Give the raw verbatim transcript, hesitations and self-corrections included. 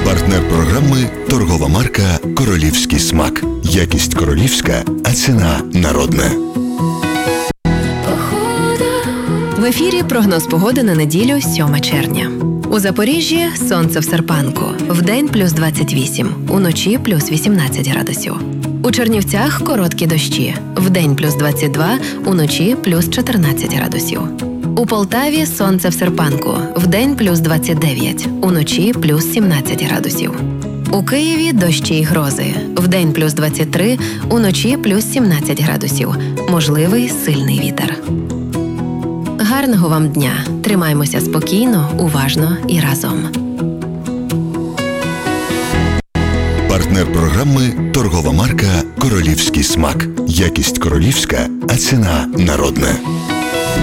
Партнер програми – торгова марка «Королівський смак». Якість королівська, а ціна народна. В ефірі прогноз погоди на неділю, сьоме червня. У Запоріжжі сонце в серпанку. Вдень плюс двадцять вісім, уночі плюс вісімнадцять градусів. У Чернівцях короткі дощі. Вдень плюс двадцять два, уночі плюс чотирнадцять градусів. У Полтаві сонце в серпанку. Вдень плюс двадцять дев'ять, уночі плюс сімнадцять градусів. У Києві дощі й грози. Вдень плюс двадцять три, уночі плюс сімнадцять градусів. Можливий сильний вітер. Гарного вам дня! Тримаймося спокійно, уважно і разом. Партнер програми – торгова марка «Королівський смак». Якість королівська, а ціна народна.